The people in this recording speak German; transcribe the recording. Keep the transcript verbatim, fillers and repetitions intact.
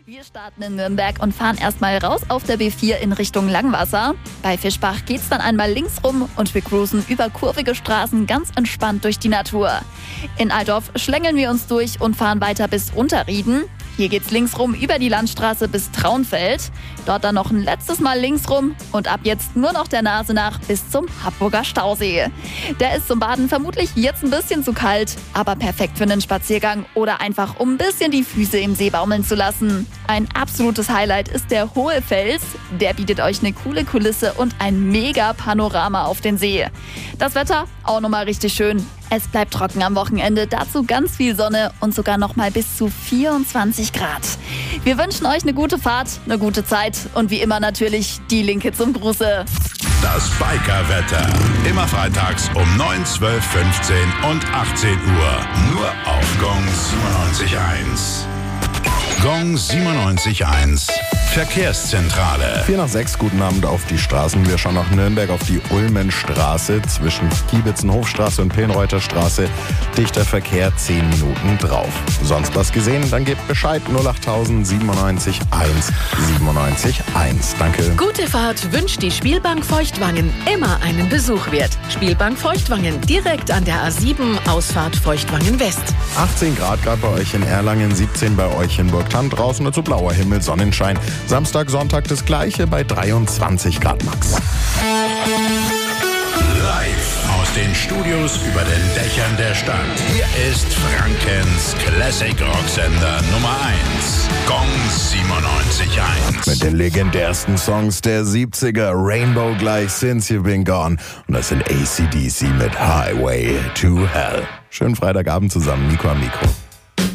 Wir starten in Nürnberg und fahren erstmal raus auf der B vier in Richtung Langwasser. Bei Fischbach geht's dann einmal links rum und wir cruisen über kurvige Straßen ganz entspannt durch die Natur. In Altdorf schlängeln wir uns durch und fahren weiter bis Unterrieden. Hier geht's links rum über die Landstraße bis Traunfeld. Dort dann noch ein letztes Mal links rum und ab jetzt nur noch der Nase nach bis zum Happburger Stausee. Der ist zum Baden vermutlich jetzt ein bisschen zu kalt, aber perfekt für einen Spaziergang oder einfach um ein bisschen die Füße im See baumeln zu lassen. Ein absolutes Highlight ist der Hohe Fels. Der bietet euch eine coole Kulisse und ein mega Panorama auf den See. Das Wetter auch nochmal richtig schön. Es bleibt trocken am Wochenende, dazu ganz viel Sonne und sogar noch mal bis zu vierundzwanzig Grad. Wir wünschen euch eine gute Fahrt, eine gute Zeit und wie immer natürlich die Linke zum Gruße. Das Biker-Wetter. Immer freitags um neun, zwölf, fünfzehn und achtzehn Uhr. Nur auf Gong siebenundneunzig Komma eins. Gong siebenundneunzig Komma eins. Verkehrszentrale. vier nach sechs, guten Abend auf die Straßen. Wir schauen nach Nürnberg auf die Ulmenstraße zwischen Kiebitzen-Hofstraße und Pillenreuther Straße. Dichter Verkehr, zehn Minuten drauf. Sonst was gesehen? Dann gebt Bescheid. null acht siebenundneunzig eins siebenundneunzig eins. Danke. Gute Fahrt wünscht die Spielbank Feuchtwangen. Immer einen Besuch wert. Spielbank Feuchtwangen, direkt an der A sieben, Ausfahrt Feuchtwangen West. achtzehn Grad gerade bei euch in Erlangen, siebzehn bei euch in Burgthann. Draußen dazu blauer Himmel, Sonnenschein. Samstag, Sonntag das gleiche bei dreiundzwanzig Grad max. Live aus den Studios über den Dächern der Stadt. Hier ist Frankens Classic Rocksender Nummer eins. Gong siebenundneunzig Komma eins. Mit den legendärsten Songs der siebziger. Rainbow gleich Since You've Been Gone. Und das sind A C D C mit Highway to Hell. Schönen Freitagabend zusammen. Nico am Mikro.